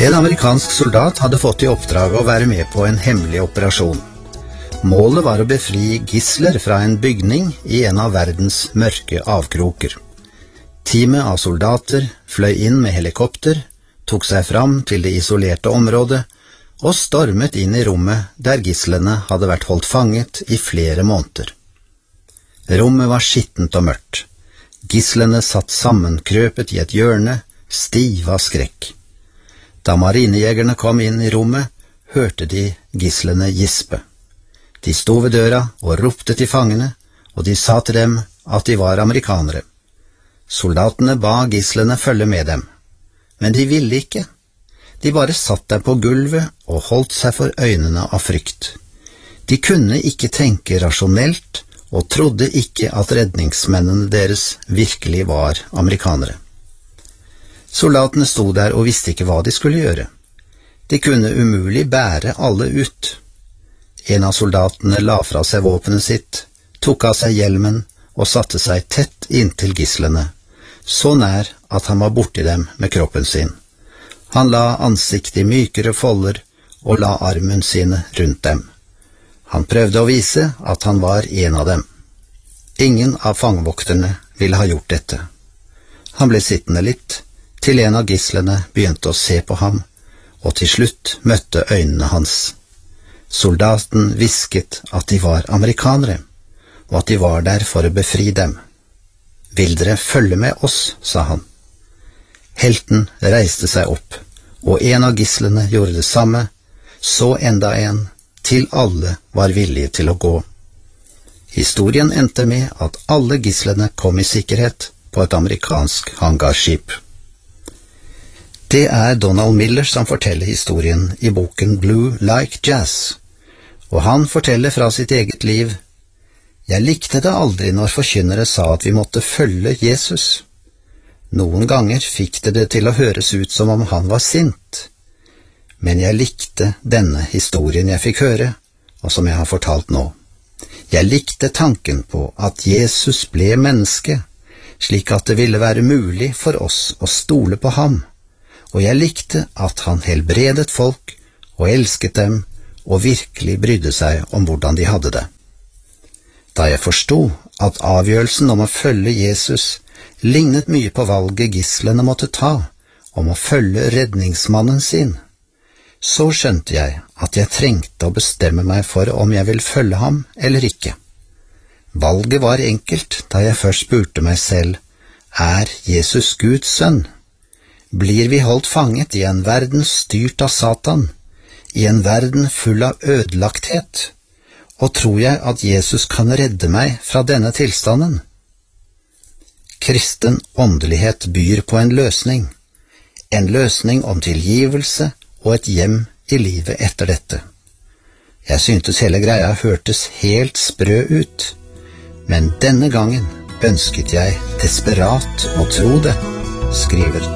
En amerikansk soldat hadde fått i oppdrag å være med på en hemmelig operasjon. Målet var å befri gisler fra en bygning i en av verdens mørke avkroker. Teamet av soldater fløy inn med helikopter, tok seg fram til det isolerte området og stormet inn i rommet der gislene hadde vært holdt fanget i flere måneder. Rommet var skittent og mørkt. Gislene satt sammenkrøpet i et hjørne, stive av skrekk. Da marinejegerne kom inn i rommet, hørte de gislene gispe. De sto ved døra og ropte til fangene, og de sa til dem at de var amerikanere. Soldatene ba gislene følge med dem, men de ville ikke. De bare satt der på gulvet og holdt seg for øynene av frykt. De kunne ikke tenke rasjonelt og trodde ikke at redningsmennene deres virkelig var amerikanere. Soldatene sto der og visste ikke hva de skulle gjøre. De kunne umulig bære alle ut. En av soldatene la fra seg våpenet sitt, tok av seg hjelmen og satte seg tett inntil gislene, så nær at han var borti dem med kroppen sin. Han la ansiktet i mykere folder og la armen sine rundt dem. Han prøvde å vise at han var en av dem. Ingen av fangevokterne ville ha gjort dette. Han ble sittende litt, til en av gislene begynte å se på ham, og til slutt møtte øynene hans. Soldaten hvisket at de var amerikanere, og at de var der for å befri dem. «Vil dere følge med oss?» sa han. Helten reiste seg opp, og en av gislene gjorde det samme, så enda en, til alle var villige til å gå. Historien endte med at alle gislene kom i sikkerhet på et amerikansk hangarskip. Det er Donald Miller som forteller historien i boken Blue Like Jazz, og han forteller fra sitt eget liv: «Jeg likte det aldri når forkynnere sa at vi måtte følge Jesus. Noen ganger fikk det til å høres ut som om han var sint. Men jeg likte denne historien jeg fikk høre, og som jeg har fortalt nå. Jeg likte tanken på at Jesus ble menneske, slik at det ville være mulig for oss å stole på ham, og jeg likte at han helbredet folk og elsket dem og virkelig brydde seg om hvordan de hadde det. Da jeg forstod at avgjørelsen om å følge Jesus lignet mye på valget gislene måtte ta om å følge redningsmannen sin, så skjønte jeg at jeg trengte å bestemme meg for om jeg vil følge ham eller ikke. Valget var enkelt da jeg først spurte meg selv: er Jesus Guds sønn? Blir vi holdt fanget i en verden styrt av Satan, i en verden full av ødelagthet, og tror jeg at Jesus kan redde meg fra denne tilstanden? Kristen åndelighet byr på en løsning om tilgivelse og et hjem i livet etter dette. Jeg syntes hele greia hørtes helt sprø ut, men denne gangen ønsket jeg desperat å tro det, skriver